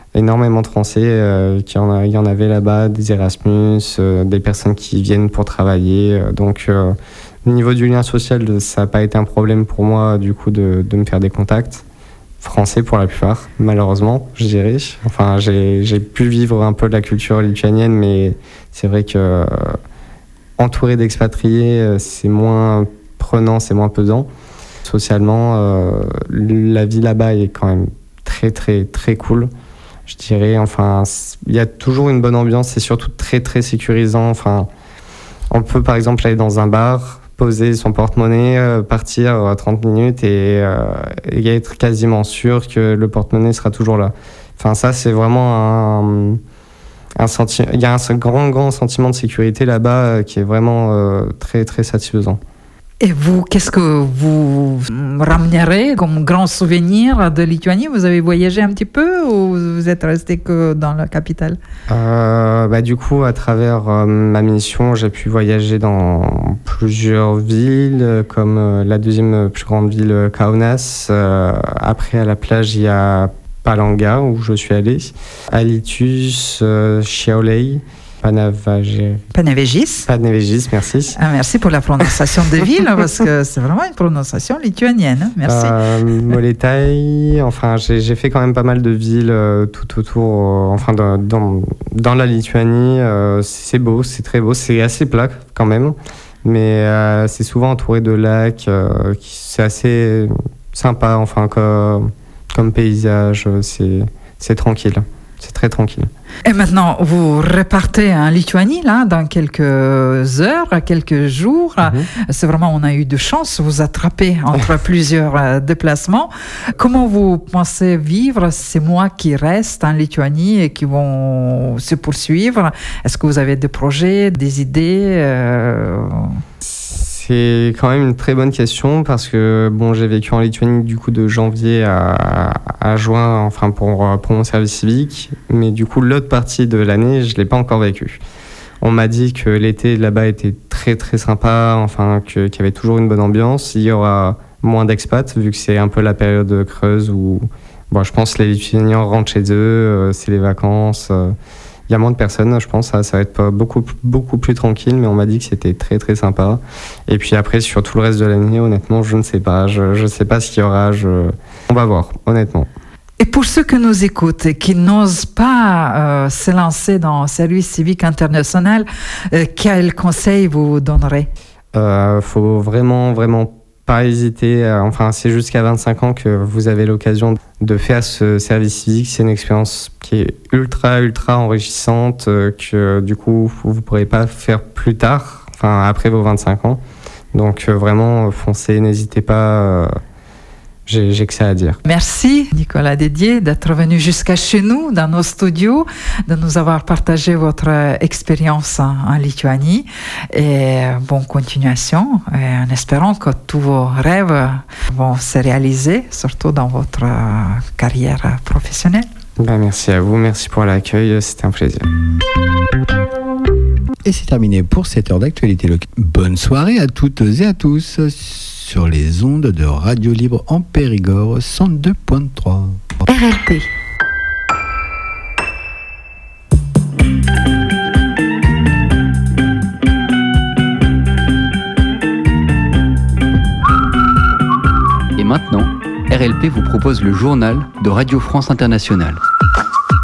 énormément de Français, il y en avait là-bas, des Erasmus, des personnes qui viennent pour travailler. Donc, au niveau du lien social, ça n'a pas été un problème pour moi, du coup, de me faire des contacts. Français pour la plupart, malheureusement, je dirais. Enfin, j'ai pu vivre un peu de la culture lituanienne, mais c'est vrai que entouré d'expatriés, c'est moins prenant, c'est moins pesant. Socialement, la vie là-bas est quand même très, très, très cool. Je dirais, enfin, il y a toujours une bonne ambiance, c'est surtout très très sécurisant. Enfin, on peut par exemple aller dans un bar, poser son porte-monnaie, partir 30 minutes et être quasiment sûr que le porte-monnaie sera toujours là. Enfin, ça, c'est vraiment il y a un grand sentiment de sécurité là-bas qui est vraiment très très satisfaisant. Et vous, qu'est-ce que vous ramènerez comme grand souvenir de Lituanie? Vous avez voyagé un petit peu ou vous êtes resté que dans la capitale? Du coup, à travers ma mission, j'ai pu voyager dans plusieurs villes, comme la deuxième plus grande ville, Kaunas. Après, à la plage, il y a Palanga, où je suis allé, Alytus, Šiauliai, Panevėžys, merci. Merci pour la prononciation des villes, parce que c'est vraiment une prononciation lituanienne. Merci. Molėtai, enfin, j'ai fait quand même pas mal de villes tout autour, dans la Lituanie. C'est beau, c'est très beau, c'est assez plat quand même, mais c'est souvent entouré de lacs, c'est assez sympa, enfin, comme paysage, c'est tranquille. C'est très tranquille. Et maintenant, vous repartez en Lituanie, là, dans quelques heures, quelques jours. C'est vraiment, on a eu de chance, vous attraper entre plusieurs déplacements. Comment vous pensez vivre ces mois qui restent en Lituanie et qui vont se poursuivre? Est-ce que vous avez des projets, des idées C'est quand même une très bonne question parce que j'ai vécu en Lituanie du coup de janvier à juin, enfin pour mon service civique, mais du coup l'autre partie de l'année je l'ai pas encore vécu. On m'a dit que l'été là-bas était très très sympa, enfin qu'il y avait toujours une bonne ambiance. Il y aura moins d'expats vu que c'est un peu la période creuse où je pense que les Lituaniens rentrent chez eux, c'est les vacances. Il y a moins de personnes, je pense, ça va être beaucoup plus tranquille, mais on m'a dit que c'était très très sympa. Et puis après, sur tout le reste de l'année, honnêtement, je ne sais pas. Je ne sais pas ce qu'il y aura, on va voir, honnêtement. Et pour ceux qui nous écoutent et qui n'osent pas se lancer dans le service civique international, quel conseil vous donnerez? Faut vraiment pas hésiter. Enfin, c'est jusqu'à 25 ans que vous avez l'occasion de faire ce service civique. C'est une expérience qui est ultra enrichissante que du coup vous ne pourrez pas faire plus tard, enfin après vos 25 ans. Donc vraiment foncez, n'hésitez pas. J'ai que ça à dire. Merci Nicolas Dédier d'être venu jusqu'à chez nous, dans nos studios, de nous avoir partagé votre expérience en Lituanie. Et bonne continuation, et en espérant que tous vos rêves vont se réaliser, surtout dans votre carrière professionnelle. Merci à vous, merci pour l'accueil, c'était un plaisir. Et c'est terminé pour cette heure d'actualité locale. Bonne soirée à toutes et à tous sur les ondes de Radio Libre en Périgord 102.3. RLP. Et maintenant, RLP vous propose le journal de Radio France Internationale.